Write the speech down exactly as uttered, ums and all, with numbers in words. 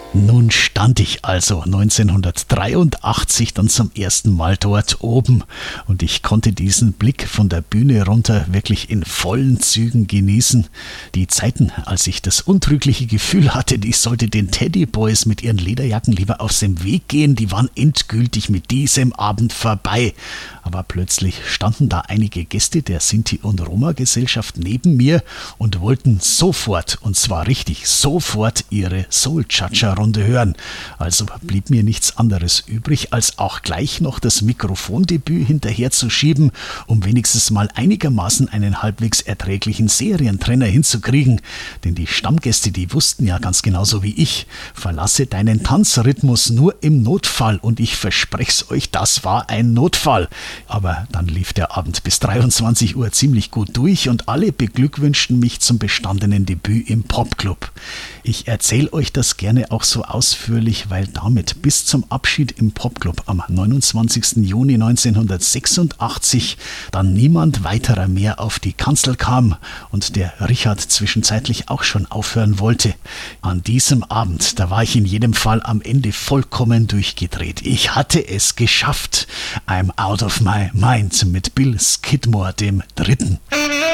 Nun stand ich also neunzehnhundertdreiundachtzig dann zum ersten Mal dort oben und ich konnte diesen Blick von der Bühne runter wirklich in vollen Zügen genießen. Die Zeiten, als ich das untrügliche Gefühl hatte, ich sollte den Teddyboys mit ihren Lederjacken lieber aus dem Weg gehen, die waren endgültig mit diesem Abend vorbei. Aber plötzlich standen da einige Gäste der Sinti- und Roma-Gesellschaft neben mir und wollten sofort, und zwar richtig sofort, ihre Soul-Cha-Cha-Runde hören. Also blieb mir nichts anderes übrig, als auch gleich noch das Mikrofondebüt hinterherzuschieben, um wenigstens mal einigermaßen einen halbwegs erträglichen Serientrenner hinzukriegen. Denn die Stammgäste, die wussten ja ganz genauso wie ich, verlasse deinen Tanzrhythmus nur im Notfall und ich versprech's euch, das war ein Notfall. Aber dann lief der Abend bis dreiundzwanzig Uhr ziemlich gut durch und alle beglückwünschten mich zum bestandenen Debüt im Popclub. Ich erzähle euch das gerne auch so ausführlich, weil damit bis zum Abschied im Popclub am neunundzwanzigsten Juni neunzehnhundertsechsundachtzig dann niemand weiterer mehr auf die Kanzel kam und der Richard zwischenzeitlich auch schon aufhören wollte. An diesem Abend, da war ich in jedem Fall am Ende vollkommen durchgedreht. Ich hatte es geschafft. I'm out of my mind mit Bill Skidmore, dem Dritten.